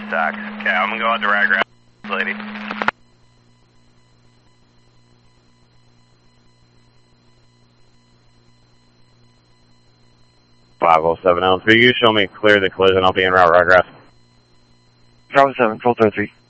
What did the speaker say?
Sucks. Okay, I'm gonna go out to Ryegrass, lady. 507 Elm Street, you show me clear the collision. I'll be en route, Ryegrass. Bravo 7, control 33.